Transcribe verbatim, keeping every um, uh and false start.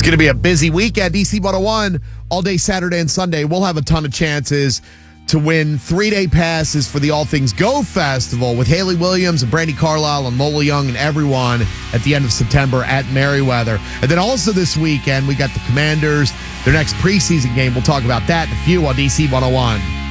It's going to be a busy weekend. D C one oh one, all day Saturday and Sunday. We'll have a ton of chances to win three-day passes for the All Things Go Festival with Haley Williams and Brandy Carlisle and Lola Young and everyone at the end of September at Merriweather. And then also this weekend, we got the Commanders, their next preseason game. We'll talk about that in a few on D C one oh one.